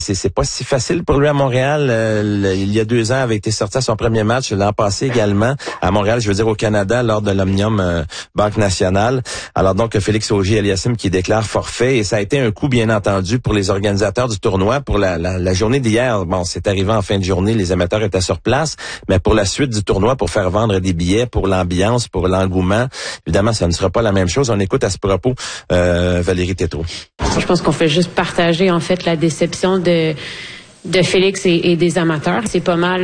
C'est pas si facile pour lui à Montréal. Il y a 2 ans, avait été sorti à son premier match. L'an passé également à Montréal, je veux dire au Canada, lors de l'Omnium Banque Nationale. Alors donc, Félix Auger-Aliassime qui déclare forfait. Et ça a été un coup, bien entendu, pour les organisateurs du tournoi. Pour la journée d'hier, bon, c'est arrivé en fin de journée, les amateurs étaient sur place. Mais pour la suite du tournoi, pour faire vendre des billets, pour l'ambiance, pour l'engouement, évidemment, ça ne sera pas la même chose. On écoute à ce propos Valérie Tétrault. Je pense qu'on fait juste partager, en fait, la déception de Félix et des amateurs. C'est pas mal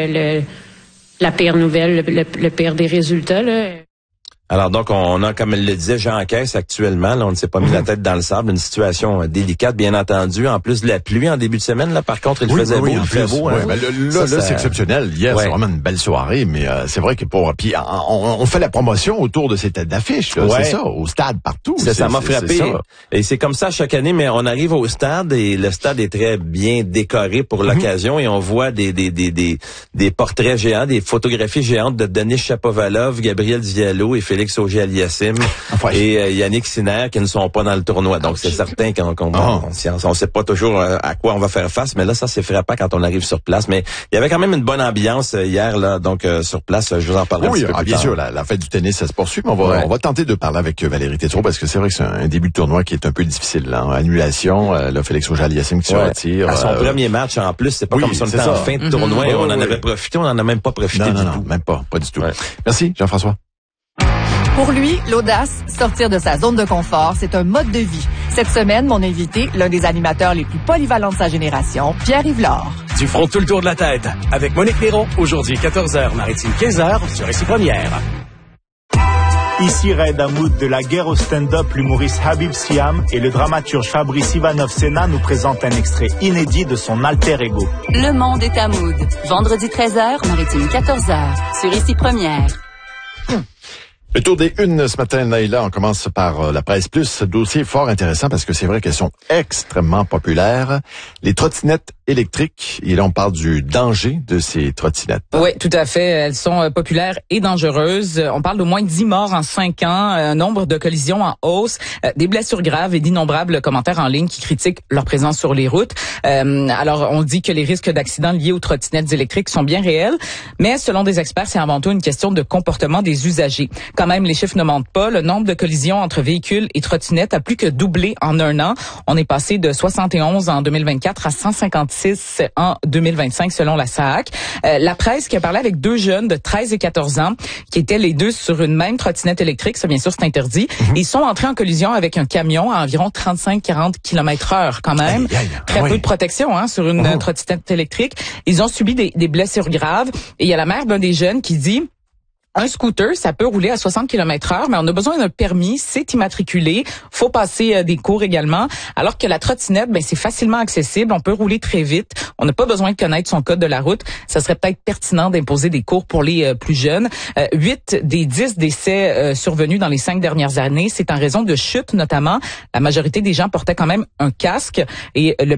la pire nouvelle, le pire des résultats, là. Alors donc, on a, comme elle le disait, Jean Caisse actuellement, là, on ne s'est pas mis la tête dans le sable, une situation délicate, bien entendu. En plus de la pluie en début de semaine, là, par contre, il faisait beau, il fait beau. Hein. Ben là, c'est exceptionnel. Hier, c'est vraiment une belle soirée, mais c'est vrai que puis on fait la promotion autour de ces têtes d'affiche, là, c'est ça, au stade, partout. Ça m'a frappé. Et c'est comme ça chaque année, mais on arrive au stade et le stade est très bien décoré pour l'occasion et on voit des portraits géants, des photographies géantes de Denis Chapovalov, Gabriel Diallo et Félix Auger-Aliassime et Yannick Sinner qui ne sont pas dans le tournoi. Donc, c'est certain qu'on sait pas toujours à quoi on va faire face, mais là, ça, c'est frappant quand on arrive sur place. Mais il y avait quand même une bonne ambiance hier, là, donc sur place. Je vous en parlerai un petit peu plus bien tard. sûr, la fête du tennis, ça se poursuit, mais on va tenter de parler avec Valérie Tétrault parce que c'est vrai que c'est un début de tournoi qui est un peu difficile. Là. Annulation, là, Félix Auger-Aliassime qui se retire. À son premier match, en plus, c'est pas comme si on était en fin de tournoi et on en avait profité, on en a même pas profité du tout. Même pas du tout. Merci, Jean-François. Pour lui, l'audace, sortir de sa zone de confort, c'est un mode de vie. Cette semaine, mon invité, l'un des animateurs les plus polyvalents de sa génération, Pierre-Yves Lard. Du front tout le tour de la tête. Avec Monique Néron, aujourd'hui 14h, Maritime 15h, sur Récit Première. Ici Raed Hamoud de la guerre au stand-up, l'humoriste Habib Siam et le dramaturge Fabrice Ivanov-Sena nous présentent un extrait inédit de son alter ego. Le monde est Hamoud. Vendredi 13h, Maritime 14h, sur Récit Première. Le tour des unes ce matin, Naïla, on commence par la Presse Plus. Ce dossier est fort intéressant parce que c'est vrai qu'elles sont extrêmement populaires. Les trottinettes électriques, et là on parle du danger de ces trottinettes. Oui, tout à fait. Elles sont populaires et dangereuses. On parle d'au moins 10 morts en 5 ans, un nombre de collisions en hausse, des blessures graves et d'innombrables commentaires en ligne qui critiquent leur présence sur les routes. Alors, on dit que les risques d'accidents liés aux trottinettes électriques sont bien réels, mais selon des experts, c'est avant tout une question de comportement des usagers. Quand même, les chiffres ne mentent pas. Le nombre de collisions entre véhicules et trottinettes a plus que doublé en un an. On est passé de 71 en 2024 à 156 en 2025 selon la SAAC. La presse qui a parlé avec 2 jeunes de 13 et 14 ans qui étaient les deux sur une même trottinette électrique, ça bien sûr c'est interdit. Ils sont entrés en collision avec un camion à environ 35-40 km/h quand même. Très peu de protection sur une trottinette électrique. Ils ont subi des blessures graves. Et il y a la mère d'un des jeunes qui dit: un scooter, ça peut rouler à 60 km/h, mais on a besoin d'un permis, c'est immatriculé, faut passer des cours également, alors que la trottinette, c'est facilement accessible, on peut rouler très vite, on n'a pas besoin de connaître son code de la route. Ça serait peut-être pertinent d'imposer des cours pour les plus jeunes. 8 des 10 décès survenus dans les 5 dernières années, c'est en raison de chutes notamment. La majorité des gens portaient quand même un casque et le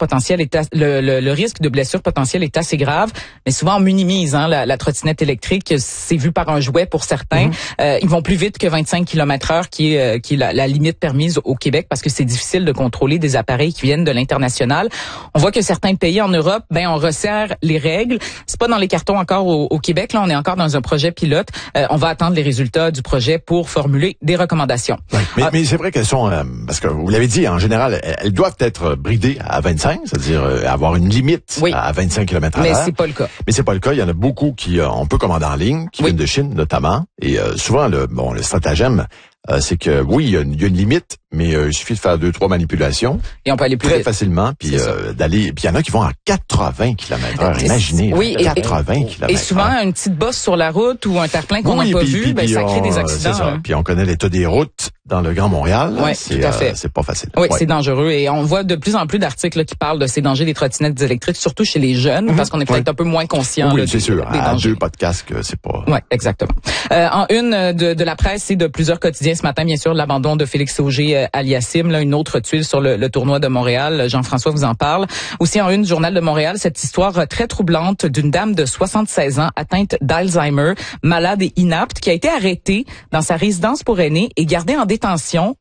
risque de blessure potentielle est assez grave, mais souvent on minimise la trottinette électrique, c'est vu par un jouet pour certains. Ils vont plus vite que 25 km/h qui est la limite permise au Québec parce que c'est difficile de contrôler des appareils qui viennent de l'international. On voit que certains pays en Europe, on resserre les règles. C'est pas dans les cartons encore au Québec. Là, on est encore dans un projet pilote. On va attendre les résultats du projet pour formuler des recommandations. Oui, mais c'est vrai qu'elles sont, parce que vous l'avez dit, en général, elles doivent être bridées à 25, c'est-à-dire avoir une limite à 25 km/h. Mais c'est pas le cas. Mais c'est pas le cas. Il y en a beaucoup qui, on peut commander en ligne, qui viennent de Chine notamment. Et souvent, le stratagème, c'est que oui, il y a une limite, mais il suffit de faire 2-3 manipulations et on peut aller plus très vite. facilement, puis d'aller. Puis il y en a qui vont à 80 km/h. Imaginez, 80 km/h. Et souvent une petite bosse sur la route ou un terre-plein qu'on n'a pas vu, ça crée des accidents. C'est ça. Puis on connaît l'état des routes dans le Grand Montréal. Oui, tout à fait. C'est pas facile. Oui, c'est dangereux et on voit de plus en plus d'articles qui parlent de ces dangers des trottinettes électriques, surtout chez les jeunes, parce qu'on est peut-être un peu moins conscient. Oui, c'est sûr. Des à dangers. 2 pas de casque, c'est pas. Oui, exactement. En une de la presse et de plusieurs quotidiens ce matin, bien sûr, l'abandon de Félix Auger-Aliassime, une autre tuile sur le tournoi de Montréal. Jean-François vous en parle. Aussi en une, Journal de Montréal, cette histoire très troublante d'une dame de 76 ans atteinte d'Alzheimer, malade et inapte, qui a été arrêtée dans sa résidence pour aînés et gardée en détention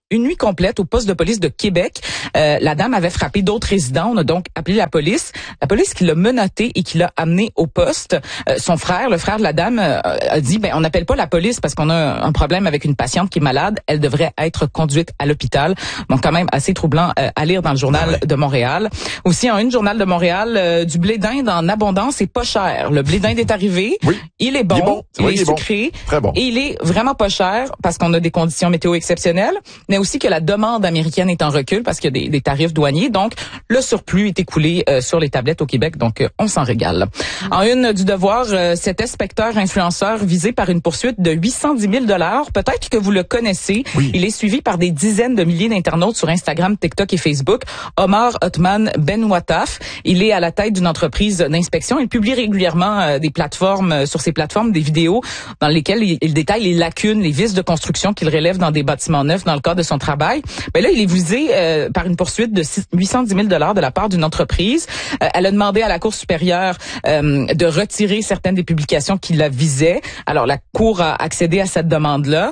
une nuit complète au poste de police de Québec. La dame avait frappé d'autres résidents. On a donc appelé la police. La police qui l'a menotté et qui l'a amené au poste. Son frère, le frère de la dame, a dit, on n'appelle pas la police parce qu'on a un problème avec une patiente qui est malade. Elle devrait être conduite à l'hôpital. Donc, quand même assez troublant à lire dans le Journal de Montréal. Aussi, en une Journal de Montréal, du blé d'Inde en abondance et pas cher. Le blé d'Inde est arrivé. Oui. Il est bon. Il est sucré. Très bon. Et il est vraiment pas cher parce qu'on a des conditions météo exceptionnelles, mais aussi que la demande américaine est en recul parce qu'il y a des tarifs douaniers. Donc, le surplus est écoulé sur les tablettes au Québec. Donc, on s'en régale. En une du Devoir, cet inspecteur influenceur visé par une poursuite de 810 000 $. Peut-être que vous le connaissez. Oui. Il est suivi par des dizaines de milliers d'internautes sur Instagram, TikTok et Facebook. Omar Othman Benouataf. Il est à la tête d'une entreprise d'inspection. Il publie régulièrement sur ses plateformes des vidéos dans lesquelles il détaille les lacunes, les vices de construction qu'il relève dans des bâtiments neufs dans le cadre de son travail. Ben là, il est visé par une poursuite de 810 000 $ de la part d'une entreprise. Elle a demandé à la Cour supérieure de retirer certaines des publications qui la visaient. Alors, la Cour a accédé à cette demande-là.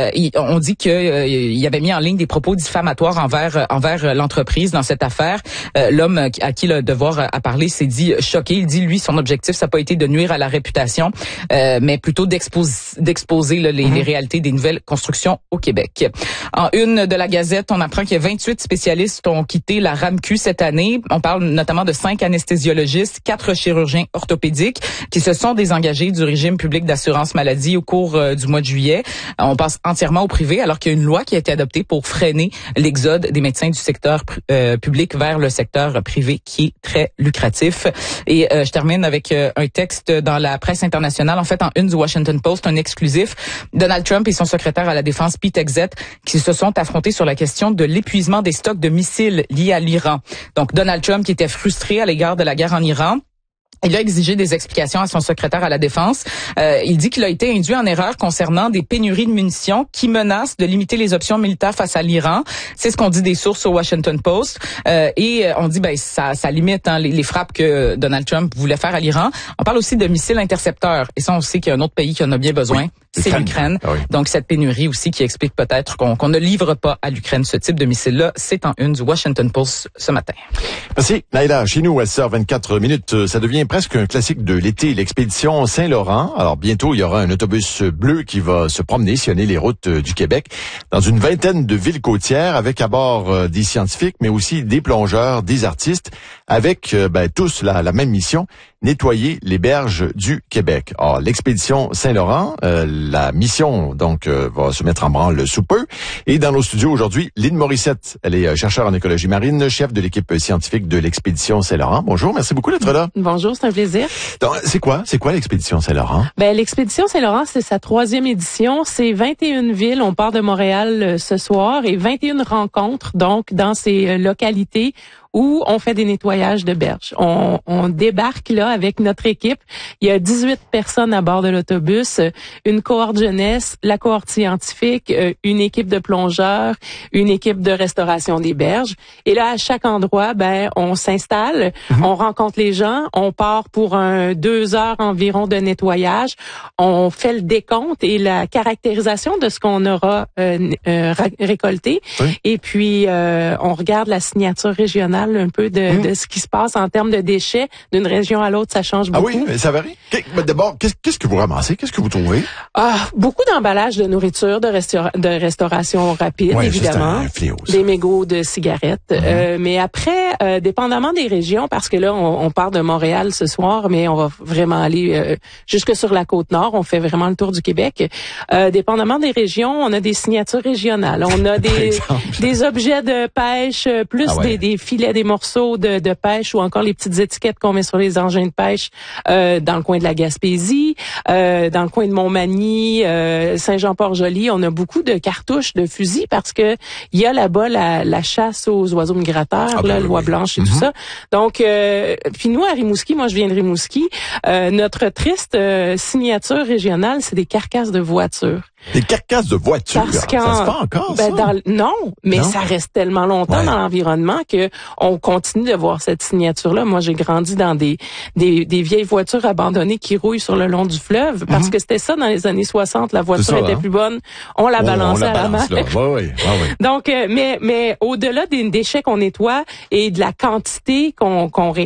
On dit qu'il avait mis en ligne des propos diffamatoires envers l'entreprise dans cette affaire. L'homme à qui le Devoir a parlé s'est dit choqué. Il dit, lui, son objectif, ça n'a pas été de nuire à la réputation, mais plutôt d'exposer les réalités des nouvelles constructions au Québec. En une de la Gazette, on apprend qu'il y a 28 spécialistes ont quitté la RAMQ cette année. On parle notamment de 5 anesthésiologistes, 4 chirurgiens orthopédiques qui se sont désengagés du régime public d'assurance maladie au cours du mois de juillet. On passe entièrement au privé alors qu'il y a une loi qui a été adoptée pour freiner l'exode des médecins du secteur public vers le secteur privé qui est très lucratif. Et je termine avec un texte dans la presse internationale, en fait en une du Washington Post, un exclusif. Donald Trump et son secrétaire à la défense Pete Hegseth qui se sont affrontés sur la question de l'épuisement des stocks de missiles liés à l'Iran. Donc Donald Trump qui était frustré à l'égard de la guerre en Iran. Il a exigé des explications à son secrétaire à la Défense. Il dit qu'il a été induit en erreur concernant des pénuries de munitions qui menacent de limiter les options militaires face à l'Iran. C'est ce qu'on dit des sources au Washington Post. Et on dit ça limite les frappes que Donald Trump voulait faire à l'Iran. On parle aussi de missiles intercepteurs. Et ça, on sait qu'il y a un autre pays qui en a bien besoin. Oui. C'est l'Ukraine. Ah oui. Donc, cette pénurie aussi qui explique peut-être qu'on ne livre pas à l'Ukraine ce type de missile-là. C'est en une du Washington Post ce matin. Merci. Naïla, chez nous, à 6h24, ça devient presque un classique de l'été, l'expédition Saint-Laurent. Alors, bientôt, il y aura un autobus bleu qui va se promener, sillonner les routes du Québec dans une vingtaine de villes côtières avec à bord des scientifiques, mais aussi des plongeurs, des artistes, avec tous la même mission, nettoyer les berges du Québec. Alors, l'expédition Saint-Laurent, la mission donc va se mettre en branle sous peu. Et dans nos studios aujourd'hui, Lynn Morissette, elle est chercheure en écologie marine, chef de l'équipe scientifique de l'expédition Saint-Laurent. Bonjour, merci beaucoup d'être là. Bonjour, c'est un plaisir. Donc, c'est quoi l'expédition Saint-Laurent? L'expédition Saint-Laurent, c'est sa 3e édition. C'est 21 villes. On part de Montréal ce soir et 21 rencontres donc dans ces localités où on fait des nettoyages de berges. On débarque là avec notre équipe. Il y a 18 personnes à bord de l'autobus, une cohorte jeunesse, la cohorte scientifique, une équipe de plongeurs, une équipe de restauration des berges. Et là, à chaque endroit, on s'installe, on rencontre les gens, on part pour 2 heures environ de nettoyage. On fait le décompte et la caractérisation de ce qu'on aura récolté. Oui. Et puis, on regarde la signature régionale un peu de ce qui se passe en termes de déchets d'une région à l'autre, ça change beaucoup. Ah oui, ça varie. D'abord, qu'est-ce que vous ramassez? Qu'est-ce que vous trouvez? Beaucoup d'emballages de nourriture, de restauration rapide, évidemment. C'est un fléau, ça. Des mégots de cigarettes. Mais après, dépendamment des régions, parce que là, on part de Montréal ce soir, mais on va vraiment aller jusque sur la Côte-Nord. On fait vraiment le tour du Québec. Dépendamment des régions, on a des signatures régionales. On a des objets de pêche, plus des filets, des morceaux de pêche ou encore les petites étiquettes qu'on met sur les engins de pêche dans le coin de la Gaspésie, dans le coin de Montmagny, Saint-Jean-Port-Joli. On a beaucoup de cartouches de fusils parce que il y a là-bas la chasse aux oiseaux migrateurs, l'oie blanche et tout ça. Donc, puis nous, à Rimouski, moi je viens de Rimouski, notre triste signature régionale, c'est des carcasses de voitures. Des carcasses de voitures. Ça se fait encore, ça? Non, mais ça reste tellement longtemps dans l'environnement que on continue de voir cette signature-là. Moi, j'ai grandi dans des vieilles voitures abandonnées qui rouillent sur le long du fleuve parce que c'était ça dans les années 60. La voiture était plus bonne. On la balançait à la mer. Oui. Donc, mais au-delà des déchets qu'on nettoie et de la quantité qu'on